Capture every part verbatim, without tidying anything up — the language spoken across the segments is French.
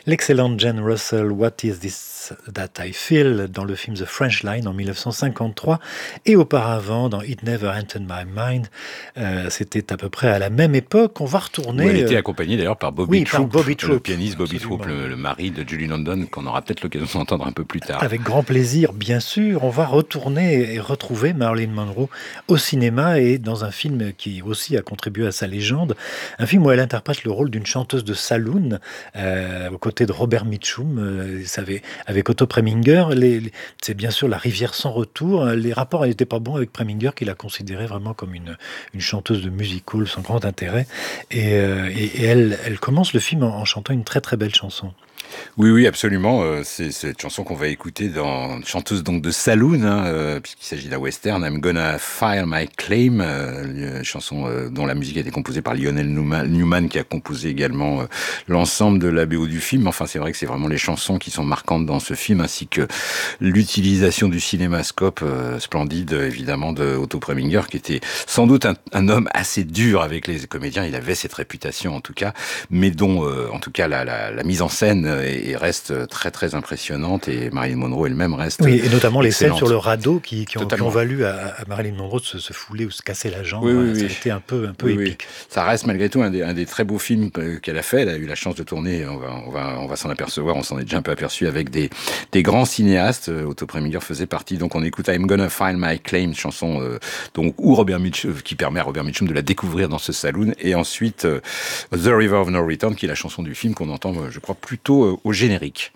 L'excellente Jane Russell, What is this that I feel, dans le film The French Line en mille neuf cent cinquante-trois, et auparavant dans It Never Entered My Mind. Euh, c'était à peu près à la même époque. On va retourner. Où elle était euh... accompagnée d'ailleurs par Bobby oui, Troup, par Bobby le Troup, pianiste Bobby absolument. Troup, le, le mari de Julie London, qu'on aura peut-être l'occasion d'entendre un peu plus tard. Avec grand plaisir, bien sûr. On va retourner et retrouver Marilyn Monroe au cinéma et dans un film qui aussi a contribué à sa légende. Un film où elle interprète le rôle d'une chanteuse de saloon euh, aux côtés de Robert Mitchum, euh, avec, avec Otto Preminger. Les, les, c'est bien sûr La rivière sans retour. Les rapports n'étaient pas bons avec Preminger, qui la considérait vraiment comme une, une chanteuse de music-hall sans grand intérêt. Et, euh, et, et elle, elle commence le film en, en chantant une très très belle chanson. Oui, oui, absolument. Euh, c'est cette chanson qu'on va écouter dans chanteuse donc de saloon, hein, euh, puisqu'il s'agit d'un western. I'm Gonna File My Claim, euh, chanson euh, dont la musique a été composée par Lionel Newman, Newman qui a composé également euh, l'ensemble de la B O du film. Enfin, c'est vrai que c'est vraiment les chansons qui sont marquantes dans ce film, ainsi que l'utilisation du cinémascope euh, splendide, évidemment, de Otto Preminger, qui était sans doute un, un homme assez dur avec les comédiens. Il avait cette réputation, en tout cas, mais dont, euh, en tout cas, la, la, la mise en scène et, et reste très très impressionnante, et Marilyn Monroe elle-même reste oui, et notamment excellente. Les scènes sur le radeau qui, qui, ont, qui ont valu à, à Marilyn Monroe de se, se fouler ou se casser la jambe. Oui, oui, ça oui. a été un peu, un peu oui, épique. Oui. Ça reste malgré tout un des, un des très beaux films qu'elle a fait. Elle a eu la chance de tourner, on va, on va, on va s'en apercevoir, on s'en est déjà un peu aperçu avec des, des grands cinéastes. Otto Preminger faisait partie, donc on écoute I'm Gonna File My Claim, chanson euh, donc, où Robert Mitchum, qui permet à Robert Mitchum de la découvrir dans ce saloon, et ensuite euh, The River of No Return, qui est la chanson du film qu'on entend, je crois, plutôt euh, au générique.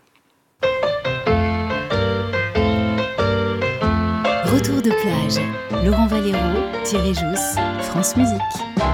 Retour de plage, Laurent Valero, Thierry Jousse, France Musique.